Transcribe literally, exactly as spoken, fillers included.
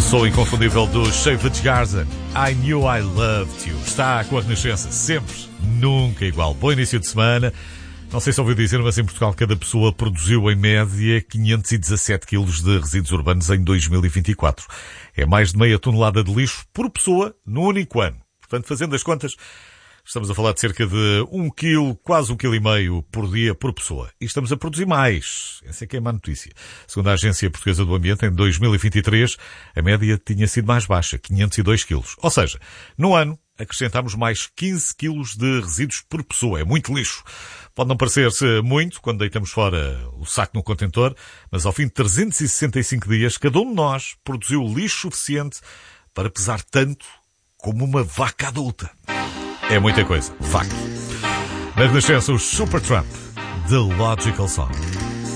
sou inconfundível do Shaved Garden. I Knew I Loved You. Está com a Renascença, sempre, nunca igual. Bom início de semana. Não sei se ouviu dizer, mas em Portugal cada pessoa produziu em média quinhentos e dezassete quilos de resíduos urbanos em dois mil e vinte e quatro. É mais de meia tonelada de lixo por pessoa no único ano. Portanto, fazendo as contas, estamos a falar de cerca de um quilo, quase um quilo e meio por dia por pessoa. E estamos a produzir mais. Essa é que é a má notícia. Segundo a Agência Portuguesa do Ambiente, em dois mil e vinte e três, a média tinha sido mais baixa, quinhentos e dois quilos. Ou seja, no ano, acrescentámos mais quinze quilos de resíduos por pessoa. É muito lixo. Pode não parecer-se muito quando deitamos fora o saco no contentor, mas ao fim de trezentos e sessenta e cinco dias, cada um de nós produziu lixo suficiente para pesar tanto como uma vaca adulta. É muita coisa, facto. Na Renascença, o Supertramp, The Logical Song.